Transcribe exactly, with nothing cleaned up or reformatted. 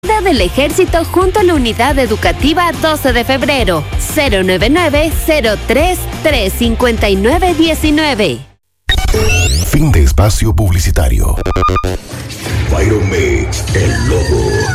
del Ejército junto a la Unidad Educativa doce de febrero. cero nueve nueve, cero tres, tres cinco nueve uno nueve. Fin de espacio publicitario. Byron Mix, el lobo.